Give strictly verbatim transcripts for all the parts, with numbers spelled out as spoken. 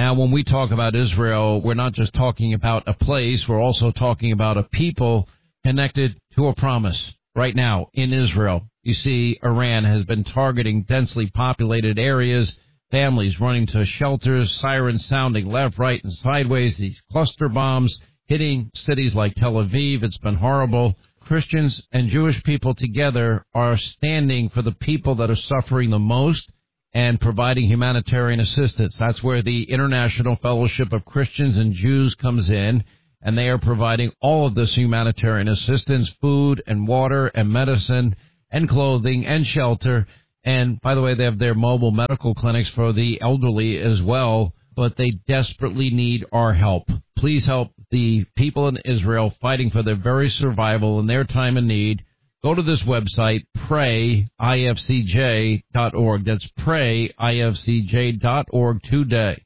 Now, when we talk about Israel, we're not just talking about a place. We're also talking about a people connected to a promise. Right now, in Israel, you see Iran has been targeting densely populated areas, families running to shelters, sirens sounding left, right, and sideways, these cluster bombs hitting cities like Tel Aviv. It's been horrible. Christians and Jewish people together are standing for the people that are suffering the most and providing humanitarian assistance. That's where the International Fellowship of Christians and Jews comes in, and they are providing all of this humanitarian assistance, food and water and medicine and clothing and shelter. And, by the way, they have their mobile medical clinics for the elderly as well, but they desperately need our help. Please help the people in Israel fighting for their very survival in their time of need. Go to this website, pray I F C J dot org. That's pray I F C J dot org today.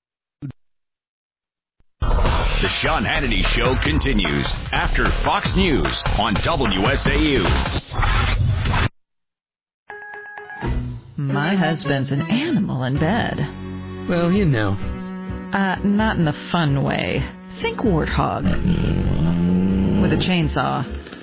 The Sean Hannity Show continues after Fox News on W S A U. My husband's an animal in bed. Well, you know. Uh, not in the fun way. Think warthog. With a chainsaw.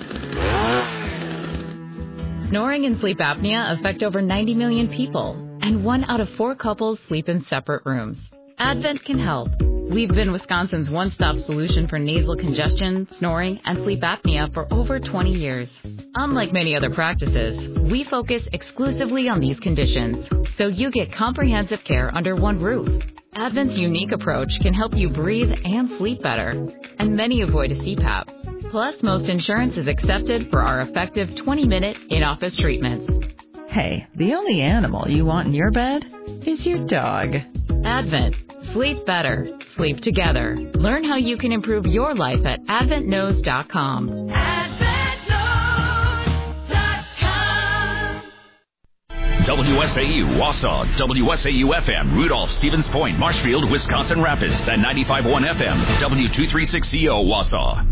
Snoring and sleep apnea affect over ninety million people, and one out of four couples sleep in separate rooms. Advent can help. We've been Wisconsin's one-stop solution for nasal congestion, snoring, and sleep apnea for over twenty years. Unlike many other practices, we focus exclusively on these conditions, so you get comprehensive care under one roof. Advent's unique approach can help you breathe and sleep better, and many avoid a C PAP. Plus, most insurance is accepted for our effective twenty-minute in-office treatments. Hey, the only animal you want in your bed is your dog. Advent. Sleep better. Sleep together. Learn how you can improve your life at advent knows dot com. advent knows dot com. W S A U, Wausau, W S A U F M, Rudolph, Stevens Point, Marshfield, Wisconsin Rapids, and ninety-five point one F M, W two thirty-six C O, Wausau.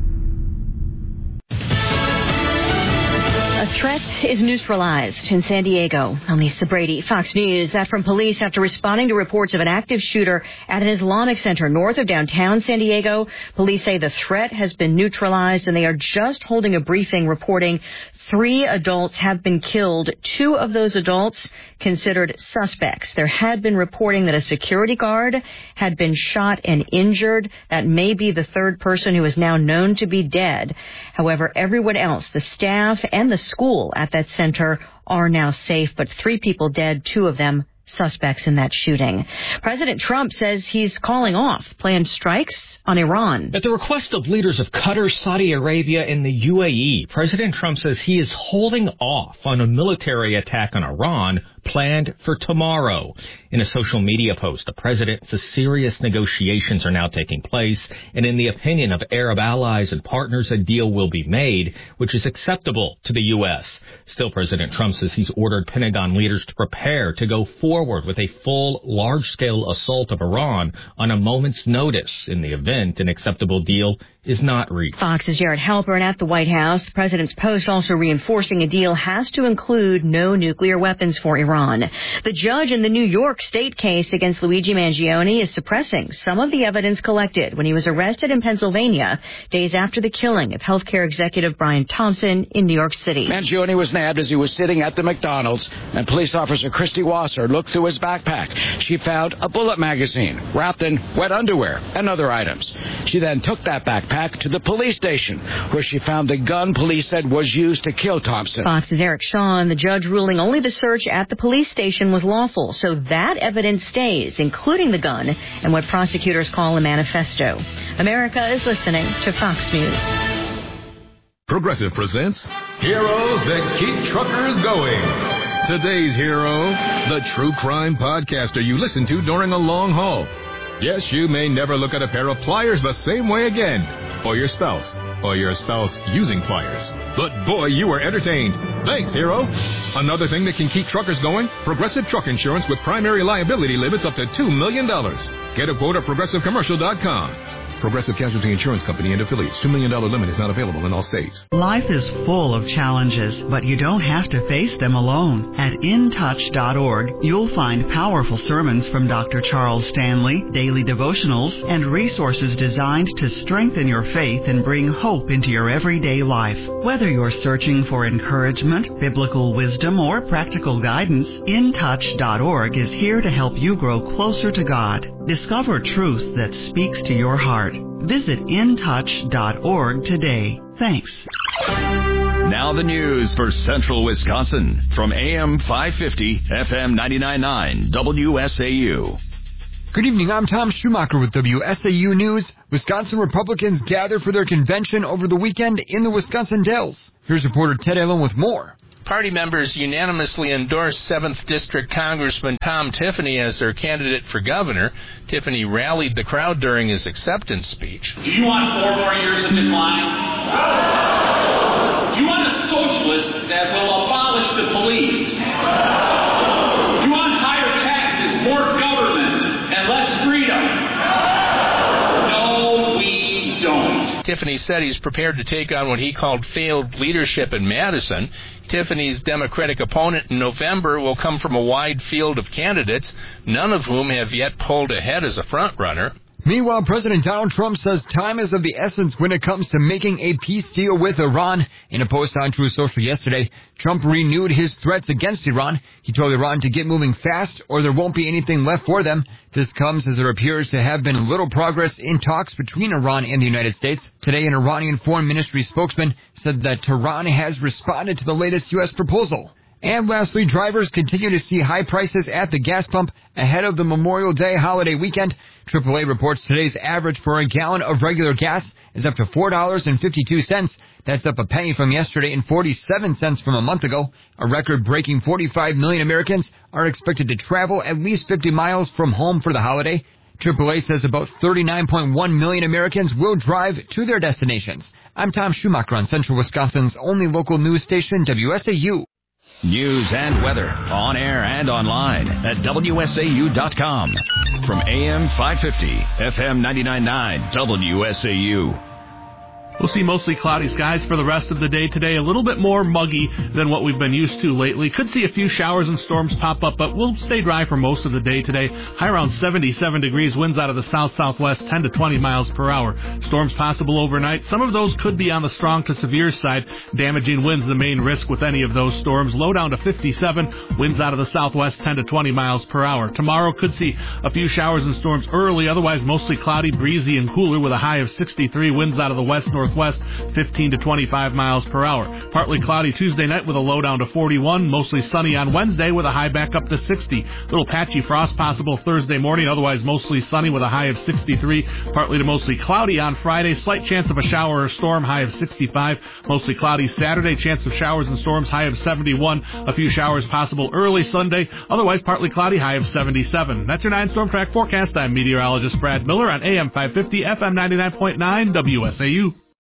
A threat is neutralized in San Diego. I'm Lisa Brady, Fox News. That from police after responding to reports of an active shooter at an Islamic center north of downtown San Diego. Police say the threat has been neutralized, and they are just holding a briefing reporting three adults have been killed. Two of those adults considered suspects. There had been reporting that a security guard had been shot and injured. That may be the third person, who is now known to be dead. However, everyone else, the staff and the school at that center, are now safe, but three people dead, two of them suspects in that shooting. President Trump says he's calling off planned strikes on Iran. At the request of leaders of Qatar, Saudi Arabia, and the U A E, President Trump says he is holding off on a military attack on Iran planned for tomorrow. In a social media post, the president says serious negotiations are now taking place, and in the opinion of Arab allies and partners, a deal will be made, which is acceptable to the U S. Still, President Trump says he's ordered Pentagon leaders to prepare to go forward with a full, large-scale assault of Iran on a moment's notice. In the event an acceptable deal is not reached. Fox's Jared Halpern at the White House. The president's post also reinforcing a deal has to include no nuclear weapons for Iran. The judge in the New York State case against Luigi Mangione is suppressing some of the evidence collected when he was arrested in Pennsylvania days after the killing of healthcare executive Brian Thompson in New York City. Mangione was nabbed as he was sitting at the McDonald's, and police officer Christy Wasser looked through his backpack. She found a bullet magazine wrapped in wet underwear and other items. She then took that backpack to the police station, where she found the gun police said was used to kill Thompson. Fox's Eric Shawn, the judge ruling only the search at the police station was lawful, so that evidence stays, including the gun and what prosecutors call a manifesto. America is listening to Fox News. Progressive presents Heroes That Keep Truckers Going. Today's hero, the true crime podcaster you listen to during a long haul. Yes, you may never look at a pair of pliers the same way again, or your spouse, or your spouse using pliers. But boy, you were entertained. Thanks, hero. Another thing that can keep truckers going, Progressive Truck Insurance with primary liability limits up to two million dollars. Get a quote at progressive commercial dot com. Progressive Casualty Insurance Company and affiliates. two million dollars limit is not available in all states. Life is full of challenges, but you don't have to face them alone. At in touch dot org, you'll find powerful sermons from Doctor Charles Stanley, daily devotionals, and resources designed to strengthen your faith and bring hope into your everyday life. Whether you're searching for encouragement, biblical wisdom, or practical guidance, in touch dot org is here to help you grow closer to God. Discover truth that speaks to your heart. Visit in touch dot org today. Thanks. Now the news for Central Wisconsin from A M five fifty, F M ninety-nine point nine, W S A U. Good evening, I'm Tom Schumacher with W S A U News. Wisconsin Republicans gather for their convention over the weekend in the Wisconsin Dells. Here's reporter Ted Allen with more. Party members unanimously endorsed seventh District Congressman Tom Tiffany as their candidate for governor. Tiffany rallied the crowd during his acceptance speech. Do you want four more years of decline? Do you want a socialist that will abolish the police? Do you want higher taxes, more government, and less freedom? No, we don't. Tiffany said he's prepared to take on what he called failed leadership in Madison. Tiffany's Democratic opponent in November will come from a wide field of candidates, none of whom have yet pulled ahead as a frontrunner. Meanwhile, President Donald Trump says time is of the essence when it comes to making a peace deal with Iran. In a post on Truth Social yesterday, Trump renewed his threats against Iran. He told Iran to get moving fast or there won't be anything left for them. This comes as there appears to have been little progress in talks between Iran and the United States. Today, an Iranian Foreign Ministry spokesman said that Tehran has responded to the latest U S proposal. And lastly, drivers continue to see high prices at the gas pump ahead of the Memorial Day holiday weekend. triple A reports today's average for a gallon of regular gas is up to four dollars and fifty-two cents. That's up a penny from yesterday and forty-seven cents from a month ago. A record-breaking forty-five million Americans are expected to travel at least fifty miles from home for the holiday. triple A says about thirty-nine point one million Americans will drive to their destinations. I'm Tom Schumacher on Central Wisconsin's only local news station, W S A U. News and weather on air and online at W S A U dot com. From A M five fifty, F M ninety-nine point nine, W S A U. We'll see mostly cloudy skies for the rest of the day today, a little bit more muggy than what we've been used to lately. Could see a few showers and storms pop up, but we'll stay dry for most of the day today. High around seventy-seven degrees, winds out of the south-southwest, ten to twenty miles per hour. Storms possible overnight. Some of those could be on the strong to severe side. Damaging winds the main risk with any of those storms. Low down to fifty-seven, winds out of the southwest, ten to twenty miles per hour. Tomorrow could see a few showers and storms early, otherwise mostly cloudy, breezy, and cooler with a high of sixty-three, winds out of the west-north West, fifteen to twenty-five miles per hour. Partly cloudy Tuesday night with a low down to forty-one. Mostly sunny on Wednesday with a high back up to sixty. Little patchy frost possible Thursday morning. Otherwise mostly sunny with a high of sixty-three. Partly to mostly cloudy on Friday. Slight chance of a shower or storm. High of sixty-five. Mostly cloudy Saturday. Chance of showers and storms. High of seventy-one. A few showers possible early Sunday. Otherwise partly cloudy. High of seventy-seven. That's your nine Storm Track forecast. I'm meteorologist Brad Miller on A M five fifty, F M ninety-nine point nine, W S A U.